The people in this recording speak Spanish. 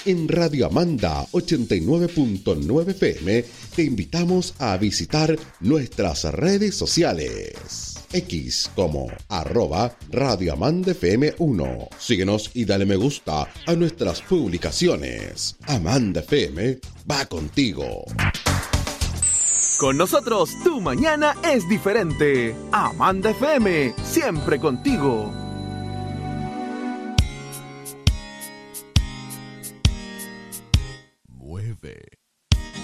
En Radio Amanda 89.9 FM te invitamos a visitar nuestras redes sociales. X como @Radio Amanda FM 1. Síguenos y dale me gusta a nuestras publicaciones. Amanda FM va contigo. Con nosotros, tu mañana es diferente. Amanda FM, siempre contigo.